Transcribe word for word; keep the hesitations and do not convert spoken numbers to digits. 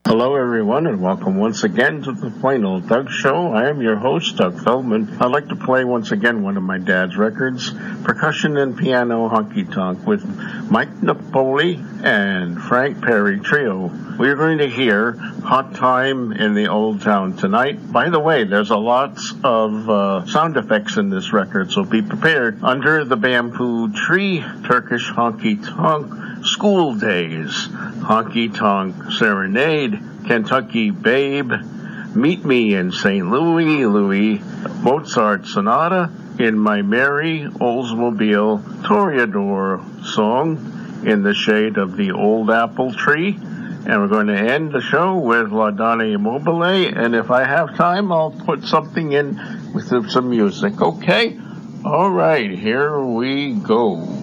Hello, everyone, and welcome once again to the Plain Old Doug Show. I am your host, Doug Feldman. I'd like to play once again one of my dad's records, Percussion and Piano Honky Tonk, with Mike Napoli and Frank Perry Trio. We are going to hear Hot Time in the Old Town tonight. By the way, there's a lot of uh, sound effects in this record, so be prepared. Under the Bamboo Tree, Turkish Honky Tonk, School Days, Honky Tonk Serenade, Kentucky Babe, Meet Me in Saint Louis, Louis, Mozart Sonata, In My Merry Oldsmobile, Toreador song, In the Shade of the Old Apple Tree. And we're going to end the show with La Donna Immobile, and if I have time, I'll put something in with some music, okay? All right, here we go.